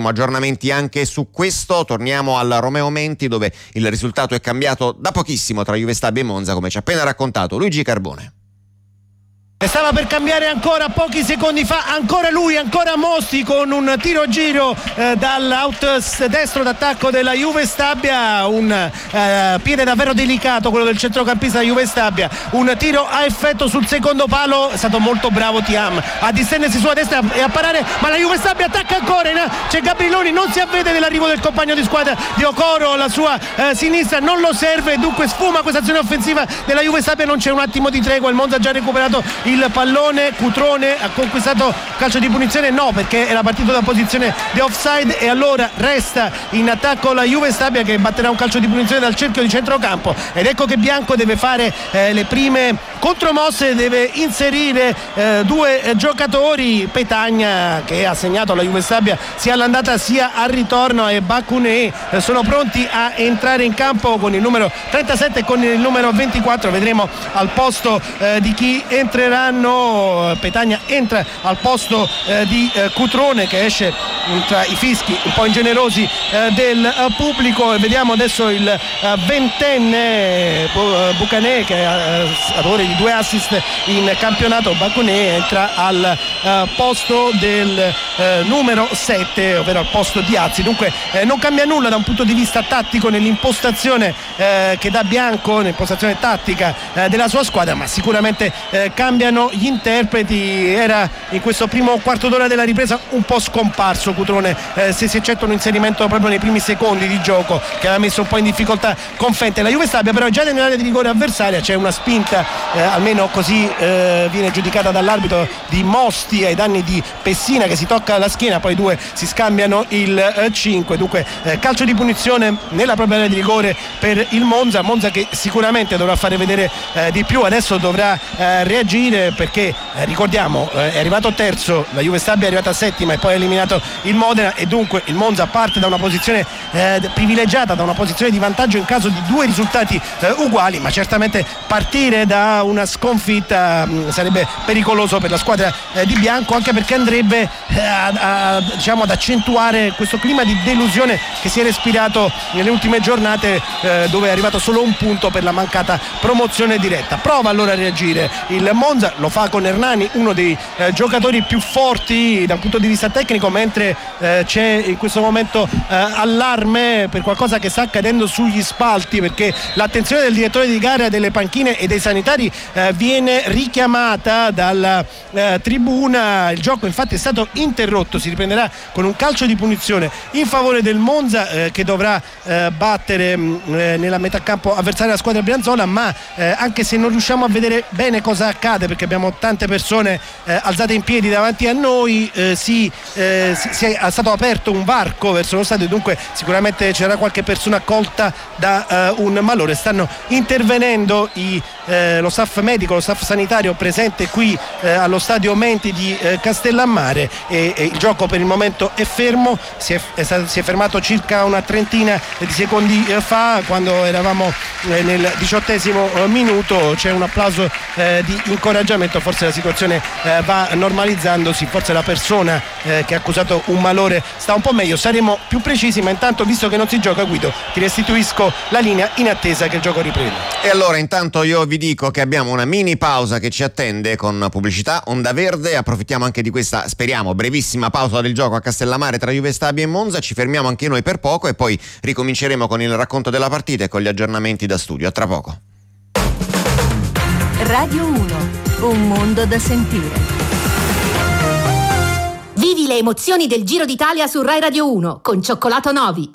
avremo aggiornamenti anche su questo. Torniamo al Romeo Menti, dove il risultato è cambiato da pochissimo tra Juve Stabia e Monza, come ci ha appena raccontato Luigi Carbone. E stava per cambiare ancora pochi secondi fa, ancora lui, ancora Mosti con un tiro a giro dall'out destro d'attacco della Juve Stabia, un piede davvero delicato quello del centrocampista Juve Stabia, un tiro a effetto sul secondo palo. È stato molto bravo Thiam a distendersi sulla destra e a parare, ma la Juve Stabia attacca ancora, c'è Gabriloni, non si avvede dell'arrivo del compagno di squadra di Okoro, la sua sinistra non lo serve, dunque sfuma questa azione offensiva della Juve Stabia, non c'è un attimo di tregua, il Monza ha già recuperato il pallone, Cutrone ha conquistato calcio di punizione, no, perché era partito da posizione di offside, e allora resta in attacco la Juve Stabia, che batterà un calcio di punizione dal cerchio di centrocampo, ed ecco che Bianco deve fare le prime contromosse, deve inserire due giocatori, Petagna, che ha segnato alla Juve Stabia sia all'andata sia al ritorno, e Bakuné sono pronti a entrare in campo con il numero 37 e con il numero 24. Vedremo al posto di chi entreranno. Petagna entra al posto di Cutrone, che esce tra i fischi un po' ingenerosi del pubblico, e vediamo adesso il ventenne Bucané, che è autore di 2 assist in campionato. Bakuné entra al posto del numero 7, ovvero al posto di Azzi. Dunque non cambia nulla da un punto di vista tattico nell'impostazione che dà Bianco, nell'impostazione tattica della sua squadra, ma sicuramente cambiano gli interpreti. Era in questo primo quarto d'ora della ripresa un po' scomparso Cutrone, se si eccetta un inserimento proprio nei primi secondi di gioco che aveva messo un po' in difficoltà Confente. La Juve Stabia però già nell'area di rigore avversaria, c'è una spinta, almeno così viene giudicata dall'arbitro, di Mosti ai danni di Pessina, che si tocca la schiena, poi due si scambiano il 5, dunque calcio di punizione nella propria area di rigore per il Monza che sicuramente dovrà fare vedere di più, adesso dovrà reagire, perché ricordiamo è arrivato terzo, la Juve Stabia è arrivata settima e poi ha eliminato il Modena, e dunque il Monza parte da una posizione privilegiata, da una posizione di vantaggio in caso di 2 risultati uguali, ma certamente partire da una sconfitta sarebbe pericoloso per la squadra di Bianco, anche perché andrebbe diciamo ad accentuare questo clima di delusione che si è respirato nelle ultime giornate, dove è arrivato solo un punto per la mancata promozione diretta. Prova allora a reagire il Monza, lo fa con Hernani, uno dei giocatori più forti da un punto di vista tecnico, mentre c'è in questo momento allarme per qualcosa che sta accadendo sugli spalti, perché l'attenzione del direttore di gara, delle panchine e dei sanitari viene richiamata dalla tribuna. Il gioco infatti è stato interrotto, si riprenderà con un calcio di punizione in favore del Monza, che dovrà battere nella metà campo avversaria la squadra brianzola, ma anche se non riusciamo a vedere bene cosa accade, perché abbiamo tante persone alzate in piedi davanti a noi, è stato aperto un varco verso lo stadio, dunque sicuramente c'era qualche persona colta da un malore. Stanno intervenendo lo staff medico, lo staff sanitario presente qui allo stadio Menti di Castellammare, e il gioco per il momento è fermo, si è fermato circa una trentina di secondi fa, quando eravamo nel 18° minuto. C'è un applauso di incoraggiamento, forse la situazione va normalizzandosi, forse la persona che ha accusato un malore sta un po' meglio, saremo più precisi, ma intanto, visto che non si gioca, Guido, ti restituisco la linea in attesa che il gioco riprenda. E allora intanto io vi dico che abbiamo una mini pausa che ci attende con pubblicità, Onda Verde, approfittiamo anche di questa, speriamo, brevissima pausa del gioco a Castellammare tra Juve Stabia e Monza, ci fermiamo anche noi per poco e poi ricominceremo con il racconto della partita e con gli aggiornamenti da studio. A tra poco. Radio 1, un mondo da sentire. Vivi le emozioni del Giro d'Italia su Rai Radio 1 con Cioccolato Novi.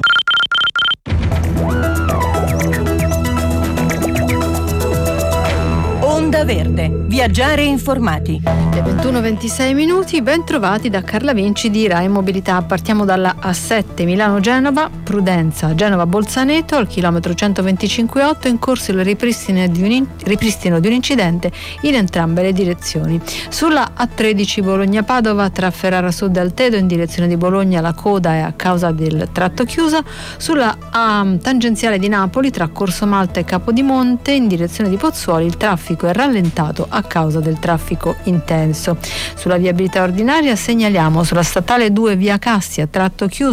Onda Verde, viaggiare informati. Le 21:26, ben trovati da Carla Vinci di Rai Mobilità. Partiamo dalla A7 Milano-Genova, Prudenza, Genova-Bolzaneto, al chilometro 125,8 in corso il ripristino di un incidente in entrambe le direzioni. Sulla A13 Bologna-Padova, tra Ferrara Sud e Altedo in direzione di Bologna, la coda è a causa del tratto chiuso. Sulla A tangenziale di Napoli, tra Corso Malta e Capodimonte in direzione di Pozzuoli, il traffico è rallentato a causa del traffico intenso. Sulla viabilità ordinaria segnaliamo sulla statale 2 via Cassia, tratto chiuso